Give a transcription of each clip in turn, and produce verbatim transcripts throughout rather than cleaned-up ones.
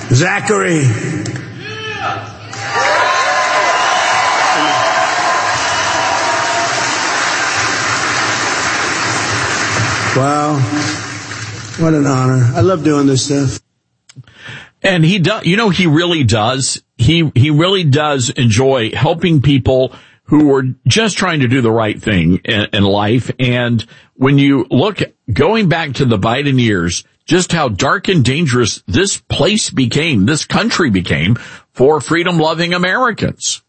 Zachary. Wow. What an honor. I love doing this stuff. And he does, you know, he really does. He, he really does enjoy helping people who are just trying to do the right thing in, in life. And when you look, going back to the Biden years, just how dark and dangerous this place became, this country became for freedom-loving Americans.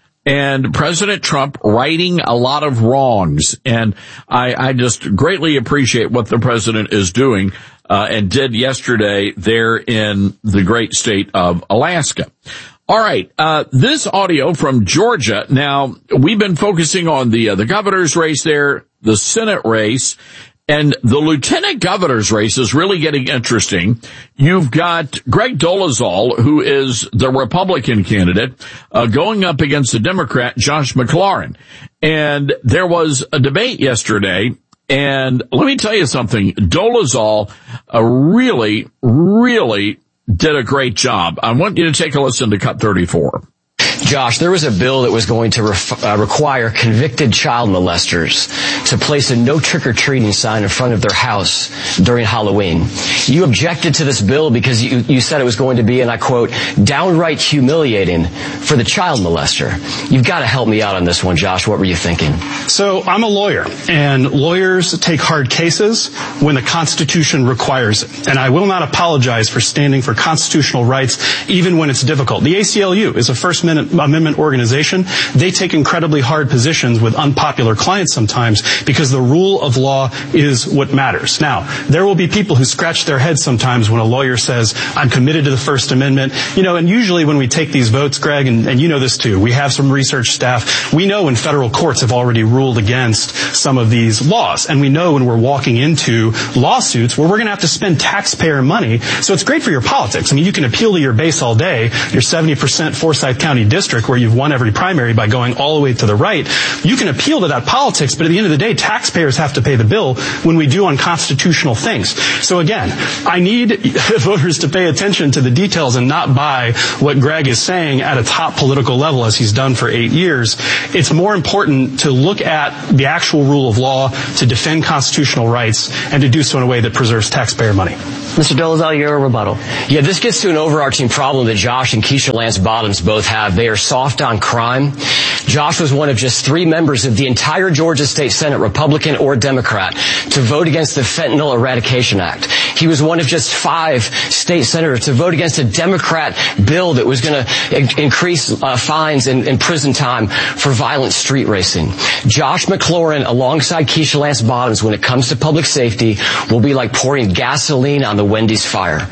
And President Trump righting a lot of wrongs. And I, I just greatly appreciate what the president is doing, uh, and did yesterday there in the great state of Alaska. All right, uh, this audio from Georgia. Now, we've been focusing on the, uh, the governor's race there, the Senate race, and the lieutenant governor's race is really getting interesting. You've got Greg Dolezal, who is the Republican candidate, uh, going up against the Democrat, Josh McLaurin. And there was a debate yesterday, and let me tell you something. Dolezal uh, really, really did a great job. I want you to take a listen to cut thirty-four. Josh, there was a bill that was going to ref- uh, require convicted child molesters to place a no trick-or-treating sign in front of their house during Halloween. You objected to this bill because you, you said it was going to be, and I quote, downright humiliating for the child molester. You've got to help me out on this one, Josh. What were you thinking? So I'm a lawyer, and lawyers take hard cases when the Constitution requires it. And I will not apologize for standing for constitutional rights, even when it's difficult. The A C L U is a First Amendment organization. They take incredibly hard positions with unpopular clients sometimes because the rule of law is what matters. Now, there will be people who scratch their heads sometimes when a lawyer says, I'm committed to the First Amendment. You know, and usually when we take these votes, Greg, and, and you know this too, we have some research staff. We know when federal courts have already ruled against some of these laws. And we know when we're walking into lawsuits where we're going to have to spend taxpayer money. So it's great for your politics. I mean, you can appeal to your base all day, your seventy percent Forsyth County district where you've won every primary by going all the way to the right. You can appeal to that politics, but at the end of the day, taxpayers have to pay the bill when we do unconstitutional things. So again, I need voters to pay attention to the details and not buy what Greg is saying at a top political level as he's done for eight years. It's more important to look at the actual rule of law, to defend constitutional rights, and to do so in a way that preserves taxpayer money. Mister Dolezal, your rebuttal. Yeah, this gets to an overarching problem that Josh and Keisha Lance Bottoms both have. They are soft on crime. Josh was one of just three members of the entire Georgia State Senate, Republican or Democrat, to vote against the Fentanyl Eradication Act. He was one of just five state senators to vote against a Democrat bill that was going to increase uh, fines and, and prison time for violent street racing. Josh McLaurin, alongside Keisha Lance Bottoms, when it comes to public safety, will be like pouring gasoline on the Wendy's fire.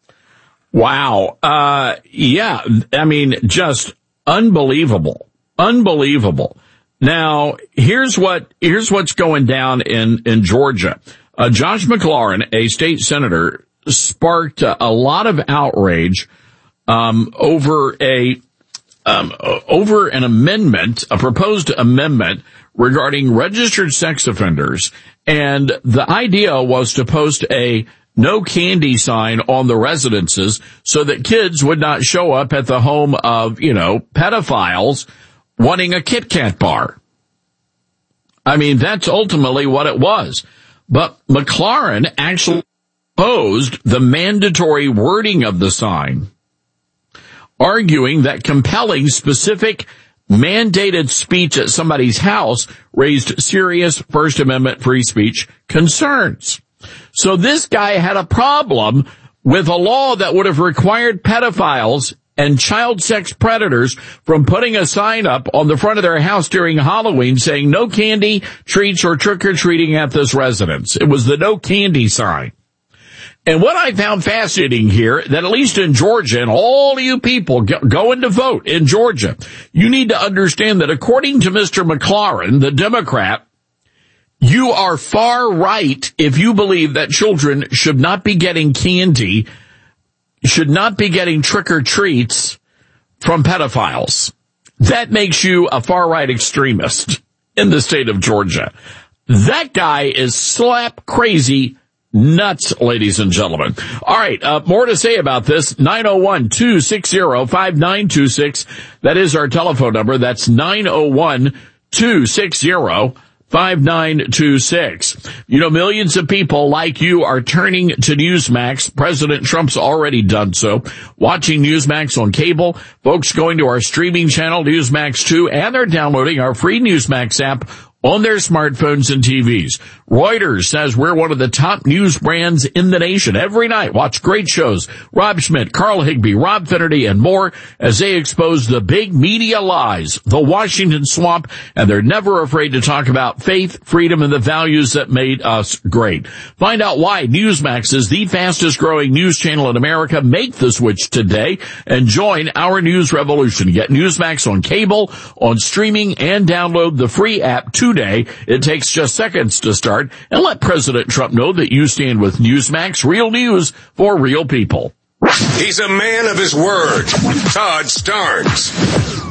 Wow. Uh, yeah, I mean, just unbelievable. Unbelievable. Now, here's what, here's what's going down in, in Georgia. Uh, Josh McLaurin, a state senator, sparked a, a lot of outrage, um, over a, um, over an amendment, a proposed amendment regarding registered sex offenders. And the idea was to post a no candy sign on the residences so that kids would not show up at the home of, you know, pedophiles wanting a Kit Kat bar. I mean, that's ultimately what it was. But McLaurin actually opposed the mandatory wording of the sign, arguing that compelling specific mandated speech at somebody's house raised serious First Amendment free speech concerns. So this guy had a problem with a law that would have required pedophiles and child sex predators from putting a sign up on the front of their house during Halloween saying no candy, treats, or trick-or-treating at this residence. It was the no candy sign. And what I found fascinating here, that at least in Georgia, and all you people go, going to vote in Georgia, you need to understand that according to Mister McLaurin, the Democrat, you are far right if you believe that children should not be getting candy, should not be getting trick-or-treats from pedophiles. That makes you a far-right extremist in the state of Georgia. That guy is slap crazy Nuts, ladies and gentlemen. All right, uh, more to say about this. nine oh one, two six zero, five nine two six. That is our telephone number. That's nine oh one, two six zero, five nine two six. You know, millions of people like you are turning to Newsmax. President Trump's already done so. Watching Newsmax on cable, folks going to our streaming channel, Newsmax two, and they're downloading our free Newsmax app on their smartphones and T Vs. Reuters says we're one of the top news brands in the nation. Every night, watch great shows. Rob Schmidt, Carl Higbee, Rob Finnerty, and more as they expose the big media lies, the Washington swamp, and they're never afraid to talk about faith, freedom, and the values that made us great. Find out why Newsmax is the fastest growing news channel in America. Make the switch today and join our news revolution. Get Newsmax on cable, on streaming, and download the free app today. It takes just seconds to start. And let President Trump know that you stand with Newsmax, real news for real people. He's a man of his word. Todd Starnes.